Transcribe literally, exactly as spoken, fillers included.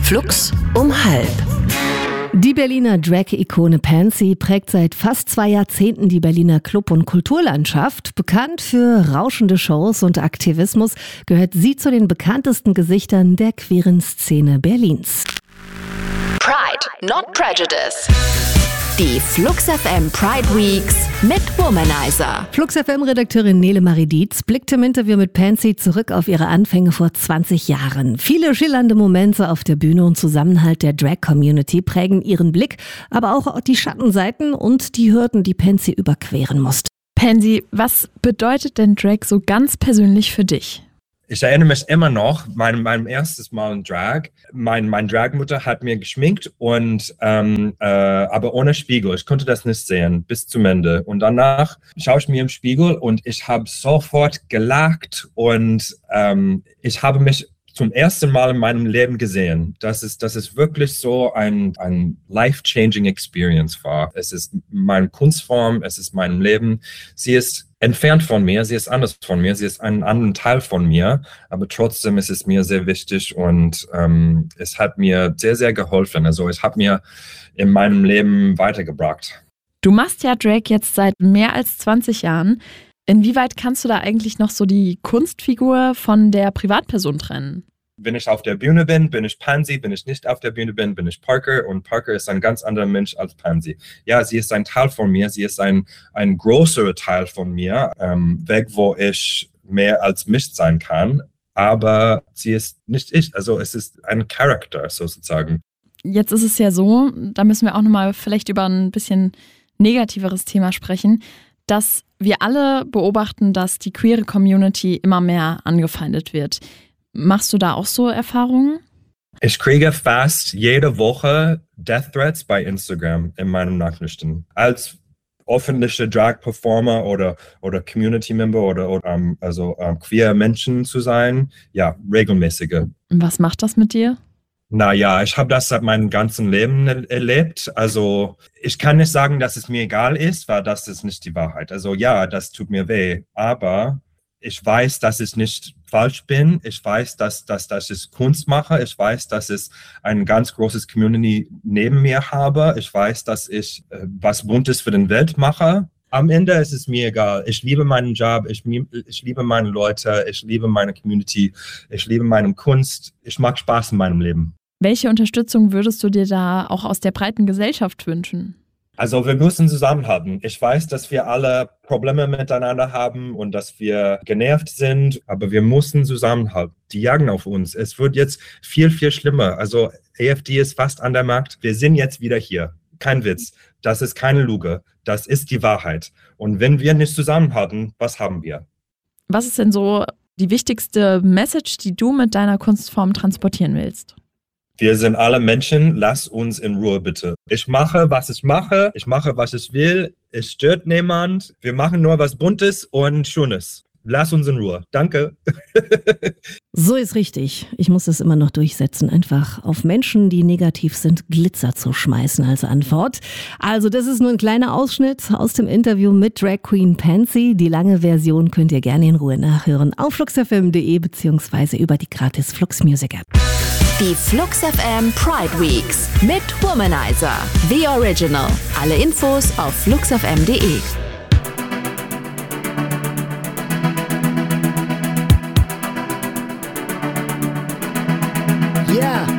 Flux um halb. Die Berliner Drag-Ikone Pansy prägt seit fast zwei Jahrzehnten die Berliner Club- und Kulturlandschaft. Bekannt für rauschende Shows und Aktivismus, gehört sie zu den bekanntesten Gesichtern der queeren Szene Berlins. Pride, not Prejudice. Die Flux F M Pride Weeks mit Womanizer. Flux F M-Redakteurin Nele Marie Dietz blickte im Interview mit Pansy zurück auf ihre Anfänge vor zwanzig Jahren. Viele schillernde Momente auf der Bühne und Zusammenhalt der Drag-Community prägen ihren Blick, aber auch die Schattenseiten und die Hürden, die Pansy überqueren musste. Pansy, was bedeutet denn Drag so ganz persönlich für dich? Ich erinnere mich immer noch, mein, mein erstes Mal in Drag. Mein, mein Dragmutter hat mir geschminkt, und ähm, äh, aber ohne Spiegel. Ich konnte das nicht sehen bis zum Ende. Und danach schaue ich mir im Spiegel und ich habe sofort gelacht, und ähm, ich habe mich zum ersten Mal in meinem Leben gesehen. Das ist, das ist wirklich so ein, ein life-changing Experience war. Es ist meine Kunstform, es ist mein Leben. Sie ist entfernt von mir, sie ist anders von mir, sie ist ein anderer Teil von mir, aber trotzdem ist es mir sehr wichtig, und ähm, es hat mir sehr, sehr geholfen. Also es hat mir in meinem Leben weitergebracht. Du machst ja Drag jetzt seit mehr als zwanzig Jahren. Inwieweit kannst du da eigentlich noch so die Kunstfigur von der Privatperson trennen? Wenn ich auf der Bühne bin, bin ich Pansy. Wenn ich nicht auf der Bühne bin, bin ich Parker. Und Parker ist ein ganz anderer Mensch als Pansy. Ja, sie ist ein Teil von mir. Sie ist ein, ein größerer Teil von mir, ähm, weg, wo ich mehr als mich sein kann. Aber sie ist nicht ich. Also es ist ein Charakter sozusagen. Jetzt ist es ja so, da müssen wir auch nochmal vielleicht über ein bisschen negativeres Thema sprechen, dass wir alle beobachten, dass die queere Community immer mehr angefeindet wird. Machst du da auch so Erfahrungen? Ich kriege fast jede Woche Death Threats bei Instagram in meinen Nachrichten. Als öffentlicher Drag-Performer oder, oder Community-Member oder, oder um, also um, queer Menschen zu sein, ja, regelmäßige. Was macht das mit dir? Naja, ich habe das seit meinem ganzen Leben erlebt. Also ich kann nicht sagen, dass es mir egal ist, weil das ist nicht die Wahrheit. Also ja, das tut mir weh, aber ich weiß, dass ich nicht falsch bin. Ich weiß, dass, dass, dass ich Kunst mache. Ich weiß, dass ich ein ganz großes Community neben mir habe. Ich weiß, dass ich äh, was Buntes für die Welt mache. Am Ende ist es mir egal. Ich liebe meinen Job. Ich, ich liebe meine Leute. Ich liebe meine Community. Ich liebe meine Kunst. Ich mag Spaß in meinem Leben. Welche Unterstützung würdest du dir da auch aus der breiten Gesellschaft wünschen? Also wir müssen zusammenhalten. Ich weiß, dass wir alle Probleme miteinander haben und dass wir genervt sind, aber wir müssen zusammenhalten. Die jagen auf uns. Es wird jetzt viel, viel schlimmer. Also A F D ist fast an der Macht. Wir sind jetzt wieder hier. Kein Witz. Das ist keine Lüge. Das ist die Wahrheit. Und wenn wir nicht zusammenhalten, was haben wir? Was ist denn so die wichtigste Message, die du mit deiner Kunstform transportieren willst? Wir sind alle Menschen, lass uns in Ruhe bitte. Ich mache, was ich mache, ich mache, was ich will, es stört niemand. Wir machen nur was Buntes und Schönes. Lass uns in Ruhe. Danke. So ist richtig. Ich muss es immer noch durchsetzen, einfach auf Menschen, die negativ sind, Glitzer zu schmeißen als Antwort. Also das ist nur ein kleiner Ausschnitt aus dem Interview mit Drag Queen Pansy. Die lange Version könnt ihr gerne in Ruhe nachhören auf flux f m punkt d e beziehungsweise über die gratis Flux Music App. Die Flux F M Pride Weeks mit Womanizer. The Original. Alle Infos auf flux f m punkt d e. Yeah.